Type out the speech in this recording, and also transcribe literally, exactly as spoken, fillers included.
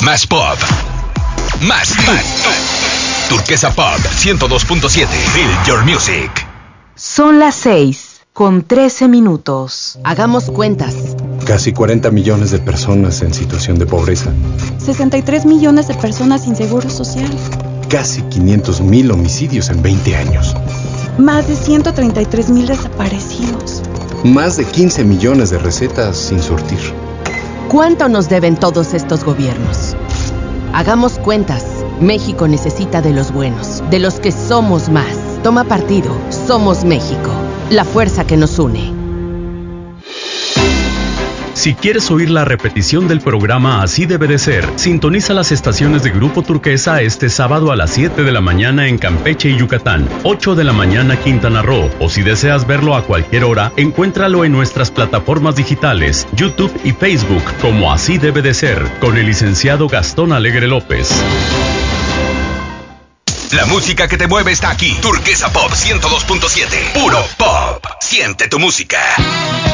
Más pop. Más tú. Turquesa Pop ciento dos punto siete. Feel your music. Son las seis con trece minutos. Hagamos cuentas. Casi cuarenta millones de personas en situación de pobreza. sesenta y tres millones de personas sin seguro social. Casi quinientos mil homicidios en veinte años. Más de ciento treinta y tres mil desaparecidos. Más de quince millones de recetas sin surtir. ¿Cuánto nos deben todos estos gobiernos? Hagamos cuentas. México necesita de los buenos, de los que somos más. Toma partido. Somos México. La fuerza que nos une. Si quieres oír la repetición del programa Así Debe de Ser, sintoniza las estaciones de Grupo Turquesa este sábado a las siete de la mañana en Campeche y Yucatán, ocho de la mañana Quintana Roo, o si deseas verlo a cualquier hora, encuéntralo en nuestras plataformas digitales, YouTube y Facebook como Así Debe de Ser, con el licenciado Gastón Alegre López. La música que te mueve está aquí. Turquesa Pop ciento dos punto siete. Puro pop. Siente tu música.